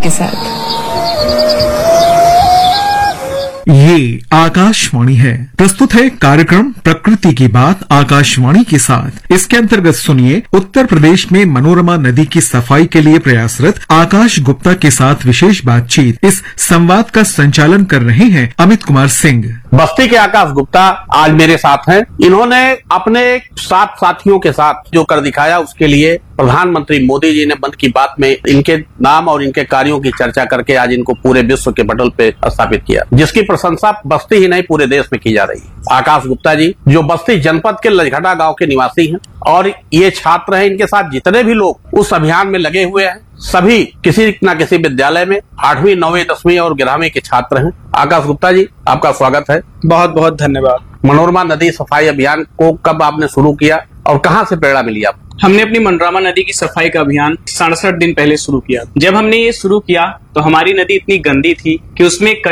के साथ। ये आकाशवाणी है। प्रस्तुत है कार्यक्रम प्रकृति की बात आकाशवाणी के साथ। इसके अंतर्गत सुनिए उत्तर प्रदेश में मनोरमा नदी की सफाई के लिए प्रयासरत आकाश गुप्ता के साथ विशेष बातचीत। इस संवाद का संचालन कर रहे हैं अमित कुमार सिंह। बस्ती के आकाश गुप्ता आज मेरे साथ हैं। इन्होंने अपने 7 साथियों के साथ जो कर दिखाया उसके लिए प्रधानमंत्री मोदी जी ने मन की बात में इनके नाम और इनके कार्यों की चर्चा करके आज इनको पूरे विश्व के पटल पे स्थापित किया, जिसकी प्रशंसा बस्ती ही नहीं पूरे देश में की जा रही है। आकाश गुप्ता जी जो बस्ती जनपद के लजघटा गांव के निवासी हैं और ये छात्र हैं, इनके साथ जितने भी लोग उस अभियान में लगे हुए हैं सभी किसी न किसी विद्यालय में 8वीं, 9वीं, 10वीं और 11वीं के छात्र हैं। आकाश गुप्ता जी आपका स्वागत है। बहुत बहुत धन्यवाद। मनोरमा नदी सफाई अभियान को कब आपने शुरू किया और कहां से प्रेरणा मिली आपको? हमने अपनी मनोरमा नदी की सफाई का अभियान 67 दिन पहले शुरू किया। जब हमने ये शुरू किया तो हमारी नदी इतनी गंदी थी कि उसमें